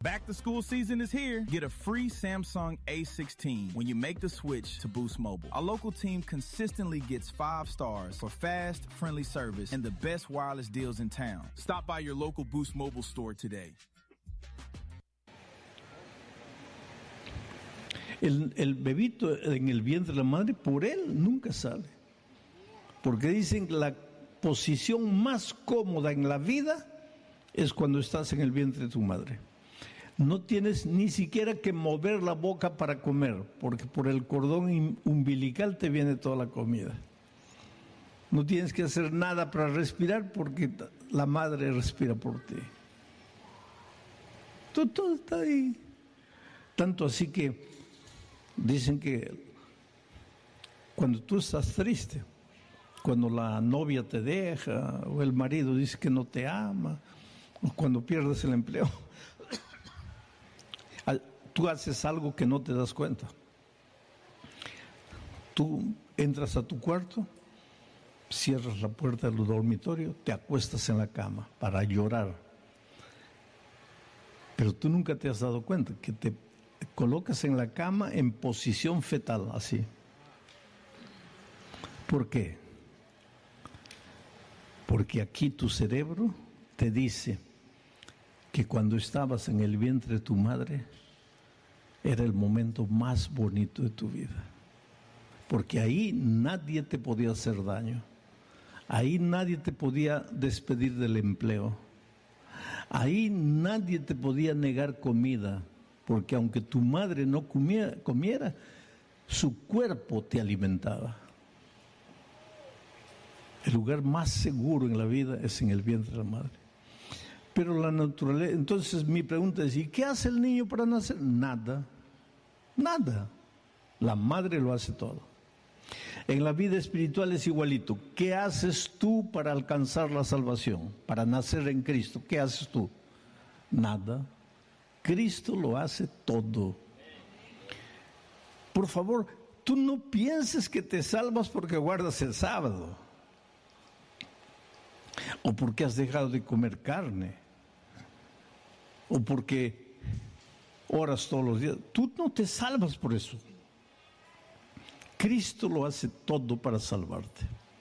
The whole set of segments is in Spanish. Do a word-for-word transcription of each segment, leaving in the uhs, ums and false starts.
Back to school season is here. Get a free Samsung A sixteen when you make the switch to Boost Mobile. Our local team consistently gets five stars for fast, friendly service and the best wireless deals in town. Stop by your local Boost Mobile store today. El, el bebito en el vientre de la madre, por él nunca sale. Porque dicen que la posición más cómoda en la vida es cuando estás en el vientre de tu madre. No tienes ni siquiera que mover la boca para comer, porque por el cordón umbilical te viene toda la comida. No tienes que hacer nada para respirar, porque la madre respira por ti. Todo, todo está ahí. Tanto así que dicen que cuando tú estás triste, cuando la novia te deja, o el marido dice que no te ama, o cuando pierdes el empleo, tú haces algo que no te das cuenta. Tú entras a tu cuarto, cierras la puerta del dormitorio, te acuestas en la cama para llorar. Pero tú nunca te has dado cuenta que te colocas en la cama en posición fetal, así. ¿Por qué? Porque aquí tu cerebro te dice que cuando estabas en el vientre de tu madre, era el momento más bonito de tu vida, porque ahí nadie te podía hacer daño, ahí nadie te podía despedir del empleo, ahí nadie te podía negar comida, porque aunque tu madre no comiera, comiera, su cuerpo te alimentaba. El lugar más seguro en la vida es en el vientre de la madre. Pero la naturaleza, entonces mi pregunta es, ¿y qué hace el niño para nacer? Nada. Nada. La madre lo hace todo. En la vida espiritual es igualito. ¿Qué haces tú para alcanzar la salvación? Para nacer en Cristo. ¿Qué haces tú? Nada. Cristo lo hace todo. Por favor, tú no pienses que te salvas porque guardas el sábado, o porque has dejado de comer carne, o porque oras todos los días. Tú no te salvas por eso. Cristo lo hace todo para salvarte.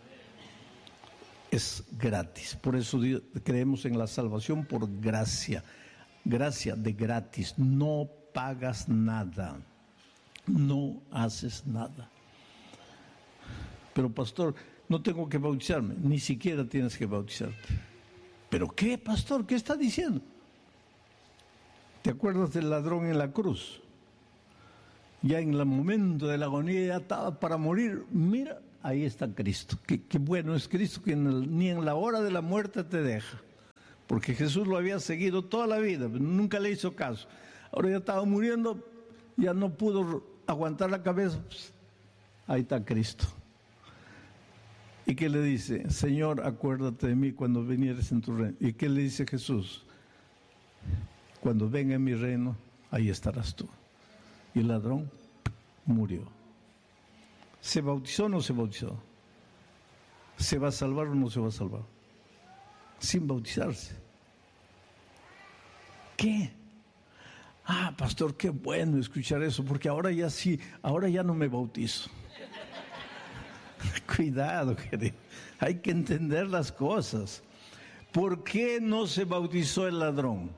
Es gratis. Por eso creemos en la salvación por gracia. Gracia de gratis. No pagas nada. No haces nada. Pero pastor, no tengo que bautizarme. Ni siquiera tienes que bautizarte. ¿Pero qué, pastor? ¿Qué está diciendo? ¿Te acuerdas del ladrón en la cruz? Ya en el momento de la agonía, ya estaba para morir. Mira, ahí está Cristo. Qué, qué bueno es Cristo, que en el, ni en la hora de la muerte te deja. Porque Jesús lo había seguido toda la vida, pero nunca le hizo caso. Ahora ya estaba muriendo, ya no pudo aguantar la cabeza. Pues, ahí está Cristo. ¿Y qué le dice? Señor, acuérdate de mí cuando vinieres en tu reino. ¿Y qué le dice Jesús? Cuando venga en mi reino, ahí estarás tú. Y el ladrón murió. ¿Se bautizó o no se bautizó? ¿Se va a salvar o no se va a salvar? Sin bautizarse. ¿Qué? Ah, pastor, qué bueno escuchar eso, porque ahora ya sí, ahora ya no me bautizo. Cuidado, querido. Hay que entender las cosas. ¿Por qué no se bautizó el ladrón?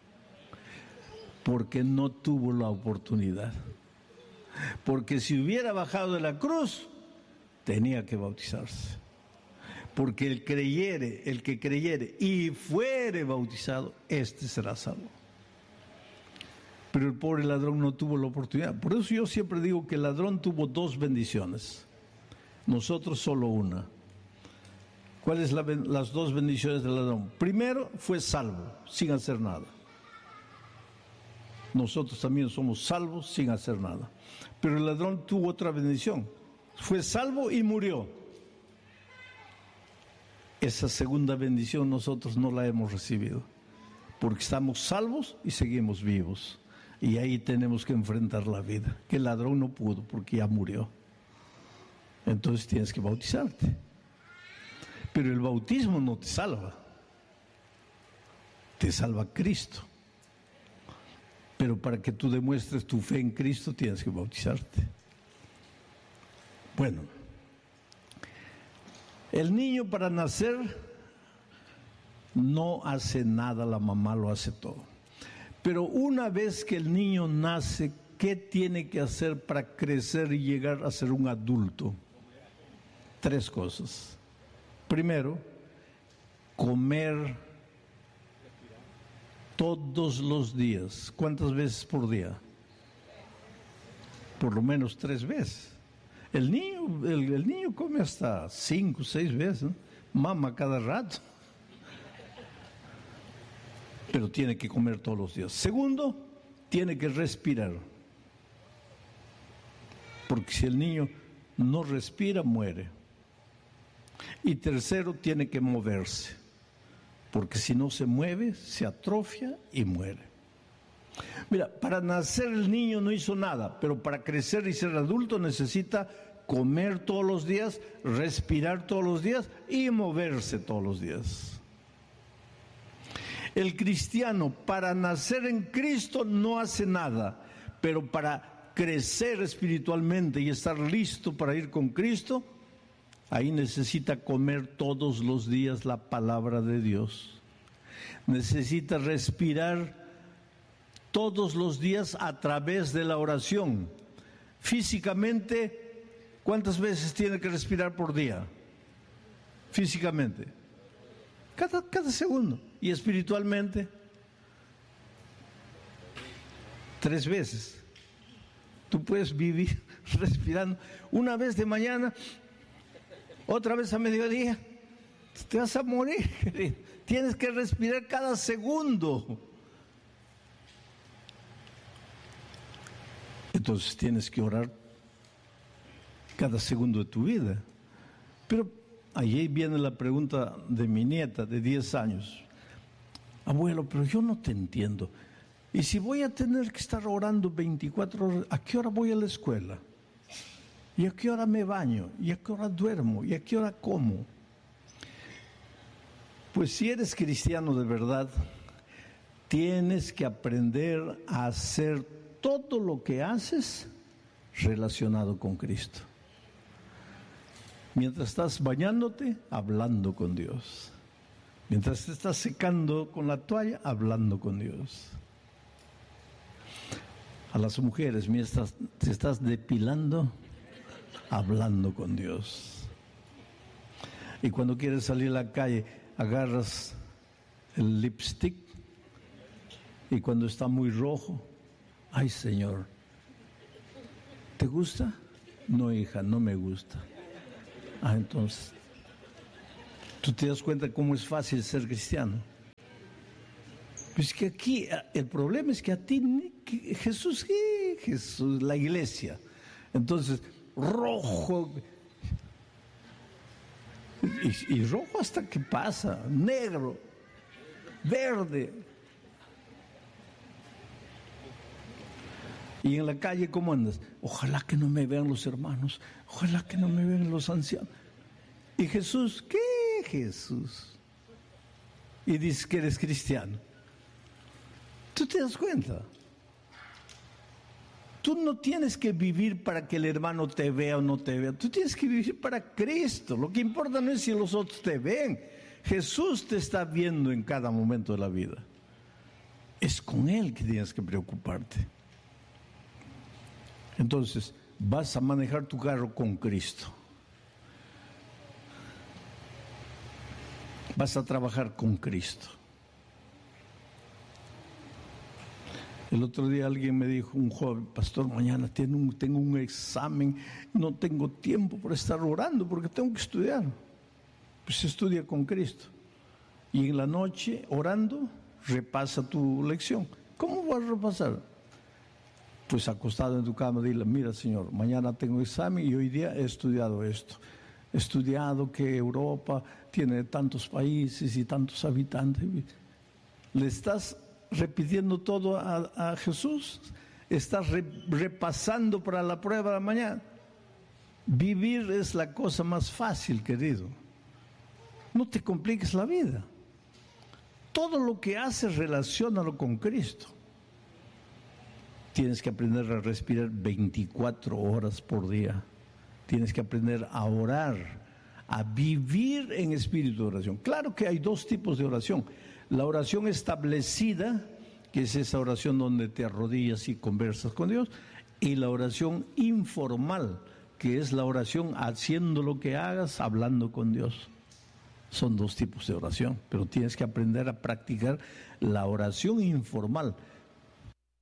Porque no tuvo la oportunidad. Porque si hubiera bajado de la cruz, tenía que bautizarse. Porque el creyere, el que creyere y fuere bautizado, este será salvo. Pero el pobre ladrón no tuvo la oportunidad. Por eso yo siempre digo que el ladrón tuvo dos bendiciones. Nosotros solo una. ¿Cuáles son la, las dos bendiciones del ladrón? Primero, fue salvo, sin hacer nada. Nosotros también somos salvos sin hacer nada. Pero el ladrón tuvo otra bendición. Fue salvo y murió. Esa segunda bendición nosotros no la hemos recibido. Porque estamos salvos y seguimos vivos. Y ahí tenemos que enfrentar la vida. Que el ladrón no pudo porque ya murió. Entonces tienes que bautizarte. Pero el bautismo no te salva. Te salva Cristo. Pero para que tú demuestres tu fe en Cristo tienes que bautizarte. Bueno, el niño para nacer no hace nada, la mamá lo hace todo. Pero una vez que el niño nace, ¿qué tiene que hacer para crecer y llegar a ser un adulto? Tres cosas. Primero, comer todos los días. ¿Cuántas veces por día? Por lo menos tres veces. El niño, el, el niño come hasta cinco, seis veces, ¿no? Mama cada rato. Pero tiene que comer todos los días. Segundo, tiene que respirar. Porque si el niño no respira, muere. Y tercero, tiene que moverse. Porque si no se mueve, se atrofia y muere. Mira, para nacer el niño no hizo nada, pero para crecer y ser adulto necesita comer todos los días, respirar todos los días y moverse todos los días. El cristiano para nacer en Cristo no hace nada, pero para crecer espiritualmente y estar listo para ir con Cristo, ahí necesita comer todos los días la palabra de Dios. Necesita respirar todos los días a través de la oración. Físicamente, ¿cuántas veces tiene que respirar por día? Físicamente. Cada, cada segundo. Y espiritualmente, tres veces. Tú puedes vivir respirando una vez de mañana, otra vez a mediodía. Te vas a morir, querido. Tienes que respirar cada segundo. Entonces tienes que orar cada segundo de tu vida. Pero allí viene la pregunta de mi nieta de diez años. Abuelo, pero yo no te entiendo. Y si voy a tener que estar orando veinticuatro horas, ¿a qué hora voy a la escuela? ¿Y a qué hora me baño? ¿Y a qué hora duermo? ¿Y a qué hora como? Pues si eres cristiano de verdad, tienes que aprender a hacer todo lo que haces relacionado con Cristo. Mientras estás bañándote, hablando con Dios. Mientras te estás secando con la toalla, hablando con Dios. A las mujeres, mientras te estás depilando, hablando con Dios. Y cuando quieres salir a la calle, agarras el lipstick y cuando está muy rojo, ay Señor, ¿te gusta? No, hija, no me gusta. Ah, entonces, ¿tú te das cuenta cómo es fácil ser cristiano? Pues que aquí, el problema es que a ti, que Jesús, ¿qué? Jesús, la iglesia. Entonces, rojo. Y, y rojo hasta que pasa, negro, verde. Y en la calle, ¿cómo andas? Ojalá que no me vean los hermanos, ojalá que no me vean los ancianos. Y Jesús, ¿qué Jesús? Y dices que eres cristiano. ¿Tú te das cuenta? Tú no tienes que vivir para que el hermano te vea o no te vea. Tú tienes que vivir para Cristo. Lo que importa no es si los otros te ven. Jesús te está viendo en cada momento de la vida. Es con Él que tienes que preocuparte. Entonces, vas a manejar tu carro con Cristo. Vas a trabajar con Cristo. El otro día alguien me dijo, un joven, pastor, mañana tengo un, tengo un examen, no tengo tiempo por estar orando porque tengo que estudiar. Pues estudia con Cristo. Y en la noche, orando, repasa tu lección. ¿Cómo vas a repasar? Pues acostado en tu cama, dile, mira Señor, mañana tengo examen y hoy día he estudiado esto. He estudiado que Europa tiene tantos países y tantos habitantes. Le estás repitiendo todo a, a Jesús, estás re, repasando para la prueba de mañana. Vivir es la cosa más fácil, querido. No te compliques la vida. Todo lo que haces, relaciónalo con Cristo. Tienes que aprender a respirar veinticuatro horas por día. Tienes que aprender a orar, a vivir en espíritu de oración. Claro que hay dos tipos de oración. La oración establecida, que es esa oración donde te arrodillas y conversas con Dios, y la oración informal, que es la oración haciendo lo que hagas, hablando con Dios. Son dos tipos de oración, pero tienes que aprender a practicar la oración informal.